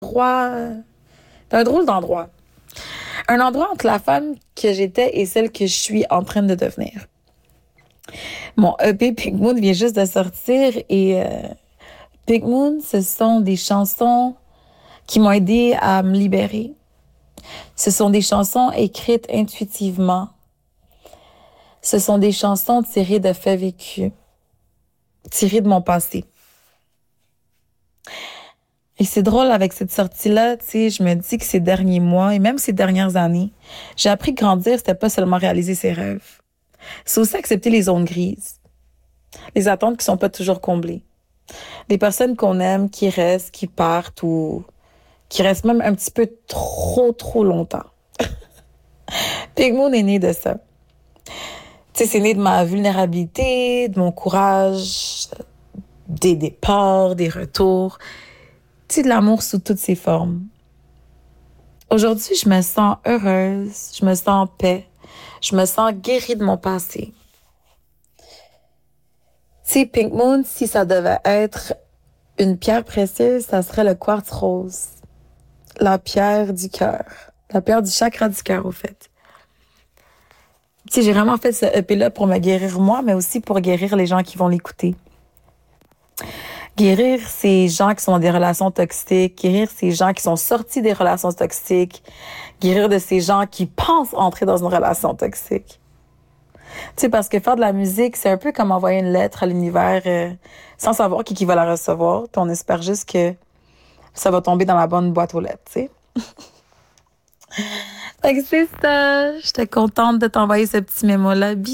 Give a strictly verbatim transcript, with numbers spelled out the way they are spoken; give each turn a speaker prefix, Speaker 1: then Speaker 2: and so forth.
Speaker 1: endroit, d'un drôle d'endroit. Un endroit entre la femme que j'étais et celle que je suis en train de devenir. Mon E P Pink Moon vient juste de sortir et euh, Pink Moon, ce sont des chansons qui m'ont aidé à me libérer. Ce sont des chansons écrites intuitivement. Ce sont des chansons tirées de faits vécus, tirées de mon passé. Et c'est drôle avec cette sortie-là, tu sais, je me dis que ces derniers mois et même ces dernières années, j'ai appris que grandir, c'était pas seulement réaliser ses rêves. C'est aussi accepter les zones grises, les attentes qui sont pas toujours comblées, les personnes qu'on aime qui restent, qui partent ou qui restent même un petit peu trop, trop longtemps. Pink Moon est né de ça. Tu sais, c'est né de ma vulnérabilité, de mon courage, des départs, des retours, tu sais, de l'amour sous toutes ses formes. Aujourd'hui, je me sens heureuse, je me sens en paix, je me sens guérie de mon passé. Tu sais, Pink Moon, si ça devait être une pierre précieuse, ça serait le quartz rose. La pierre du cœur. La pierre du chakra du cœur, au fait. Tu sais, j'ai vraiment fait ce E P-là pour me guérir moi, mais aussi pour guérir les gens qui vont l'écouter. Guérir ces gens qui sont dans des relations toxiques, guérir ces gens qui sont sortis des relations toxiques, guérir de ces gens qui pensent entrer dans une relation toxique. Tu sais, parce que faire de la musique, c'est un peu comme envoyer une lettre à l'univers euh, sans savoir qui, qui va la recevoir. Puis on espère juste que ça va tomber dans la bonne boîte aux lettres, tu sais. Fait que c'est ça. J'étais contente de t'envoyer ce petit mémo-là.